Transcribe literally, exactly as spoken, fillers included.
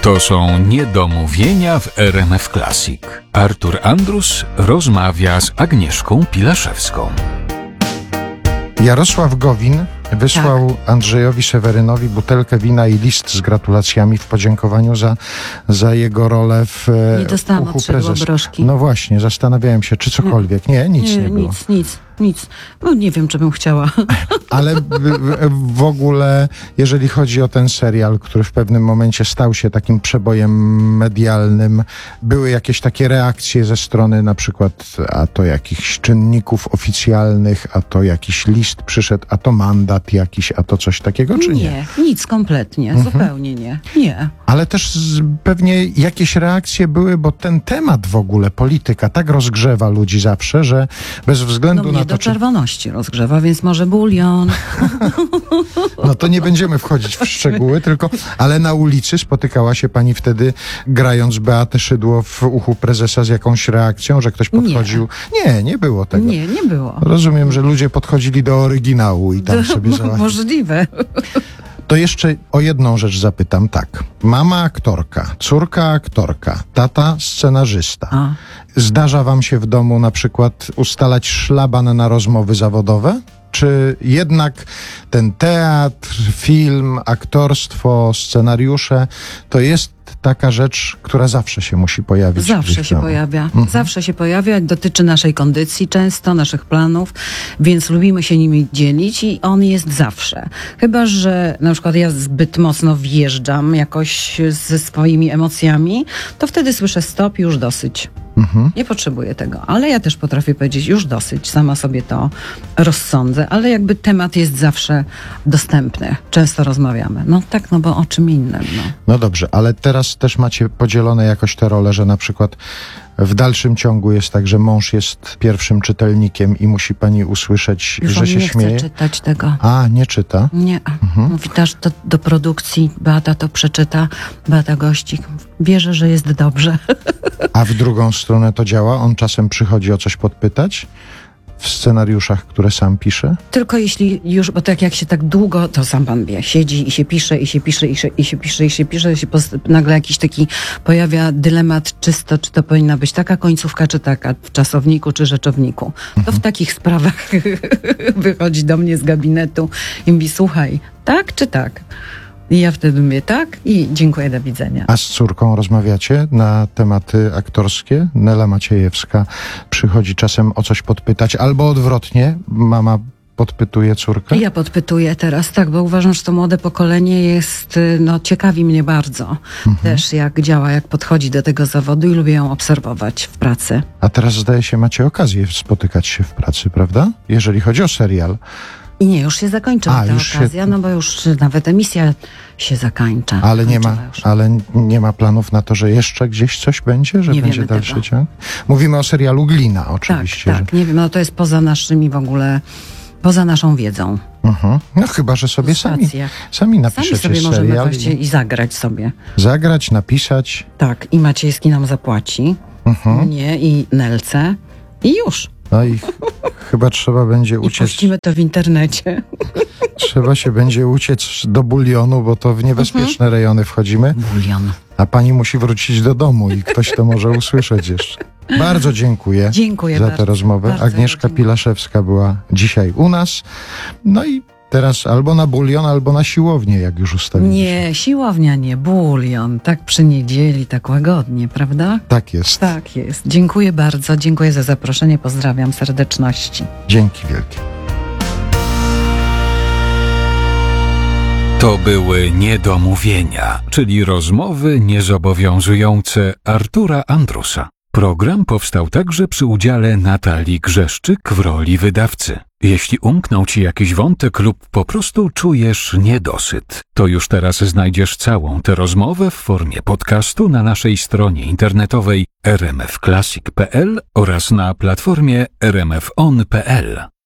To są niedomówienia w R M F Classic. Artur Andrus rozmawia z Agnieszką Pilaszewską. Jarosław Gowin wysłał tak. Andrzejowi Sewerynowi butelkę wina i list z gratulacjami w podziękowaniu za, za jego rolę w Nie dostałam uchu od szydła broszki. No właśnie, zastanawiałem się, czy cokolwiek. Nie, nic nie, nie było. Nic, nic, nic. No nie wiem, czy bym chciała. Ale w, w ogóle, jeżeli chodzi o ten serial, który w pewnym momencie stał się takim przebojem medialnym, były jakieś takie reakcje ze strony na przykład a to jakichś czynników oficjalnych, a to jakiś list przyszedł, a to mandat jakiś, a to coś takiego, czy nie? Nie, nic kompletnie, mhm. zupełnie nie. Nie. Ale też z, pewnie jakieś reakcje były, bo ten temat w ogóle, polityka, tak rozgrzewa ludzi zawsze, że bez względu no na to, do czy... czerwoności rozgrzewa, więc może bulion. No to nie będziemy wchodzić w szczegóły, tylko, ale na ulicy spotykała się pani wtedy, grając Beatę Szydło w uchu prezesa z jakąś reakcją, że ktoś podchodził? Nie, nie, nie było tego. Nie, nie było. Rozumiem, że ludzie podchodzili do oryginału i tam do, sobie załatwili. Możliwe. To jeszcze o jedną rzecz zapytam tak. Mama aktorka, córka aktorka, tata scenarzysta. A. Zdarza wam się w domu na przykład ustalać szlaban na rozmowy zawodowe? Czy jednak ten teatr, film, aktorstwo, scenariusze to jest taka rzecz, która zawsze się musi pojawić? Zawsze się pojawia. Mhm. Zawsze się pojawia. Dotyczy naszej kondycji często, naszych planów, więc lubimy się nimi dzielić i on jest zawsze. Chyba że na przykład ja zbyt mocno wjeżdżam jakoś ze swoimi emocjami, to wtedy słyszę stop, już dosyć. Mhm. Nie potrzebuję tego, ale ja też potrafię powiedzieć już dosyć, sama sobie to rozsądzę, ale jakby temat jest zawsze dostępny. Często rozmawiamy. No tak, no bo o czym innym. No, no dobrze, ale teraz też macie podzielone jakoś te role, że na przykład w dalszym ciągu jest tak, że mąż jest pierwszym czytelnikiem i musi pani usłyszeć, już że on się nie śmieje. Nie chce czytać tego. A, nie czyta? Nie. Mhm. Mówi też do, do produkcji, Beata to przeczyta, Beata Gościk. Wierzę, że jest dobrze. A w drugą stronę to działa? On czasem przychodzi o coś podpytać? W scenariuszach, które sam pisze? Tylko jeśli już, bo tak jak się tak długo, to sam pan wie, siedzi i się pisze, i się pisze, i się, i się pisze, i się pisze, i się post- nagle jakiś taki pojawia dylemat czysto, czy to powinna być taka końcówka, czy taka, w czasowniku, czy rzeczowniku. Mhm. To w takich sprawach wychodzi do mnie z gabinetu i mówi, słuchaj, tak czy tak? I ja wtedy mówię tak i dziękuję, do widzenia. A z córką rozmawiacie na tematy aktorskie? Nela Maciejewska przychodzi czasem o coś podpytać, albo odwrotnie, mama podpytuje córkę? Ja podpytuję teraz, tak, bo uważam, że to młode pokolenie jest, no ciekawi mnie bardzo mhm. też, jak działa, jak podchodzi do tego zawodu i lubię ją obserwować w pracy. A teraz zdaje się, macie okazję spotykać się w pracy, prawda? Jeżeli chodzi o serial. I nie, już się zakończyła A, ta już okazja, się... no bo już nawet emisja się zakańcza. Ale nie ma, ale nie ma planów na to, że jeszcze gdzieś coś będzie, że nie będzie dalszy tego. ciąg? Mówimy o serialu Glina oczywiście. Tak, tak, że... nie wiem, no to jest poza naszymi w ogóle, poza naszą wiedzą. Uh-huh. No chyba, że sobie sami, sami napiszecie sami sobie serial. możemy i... i zagrać sobie. Zagrać, napisać. Tak, i Maciejski nam zapłaci. Uh-huh. Nie, i Nelce. I już. No i chyba trzeba będzie uciec... I puścimy to w internecie. Trzeba się będzie uciec do bulionu, bo to w niebezpieczne mhm. rejony wchodzimy. Bulion. A pani musi wrócić do domu i ktoś to może usłyszeć jeszcze. Bardzo dziękuję, dziękuję za bardzo, tę rozmowę. bardzo Agnieszka dziękuję. Pilaszewska była dzisiaj u nas. No i teraz albo na bulion, albo na siłownię, jak już ustaliliśmy. Nie, siłownia nie, bulion. Tak przy niedzieli, tak łagodnie, prawda? Tak jest. Tak jest. Dziękuję bardzo, dziękuję za zaproszenie, pozdrawiam serdeczności. Dzięki wielkie. To były niedomówienia, czyli rozmowy niezobowiązujące Artura Andrusa. Program powstał także przy udziale Natalii Grzeszczyk w roli wydawcy. Jeśli umknął ci jakiś wątek lub po prostu czujesz niedosyt, to już teraz znajdziesz całą tę rozmowę w formie podcastu na naszej stronie internetowej r m f classic kropka p l oraz na platformie r m f on kropka p l.